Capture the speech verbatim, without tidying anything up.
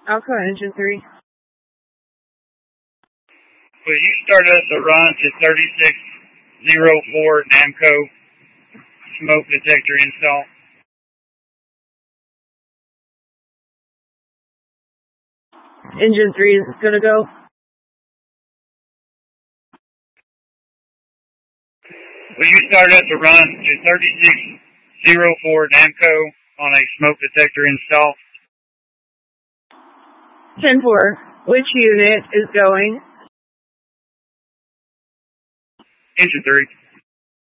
Alpha Engine three. Will you start up the run to thirty-six oh four Namco smoke detector install? Engine three is going to go. Will you start up the run to thirty-six oh four Namco on a smoke detector install? ten four. Which unit is going? Engine three.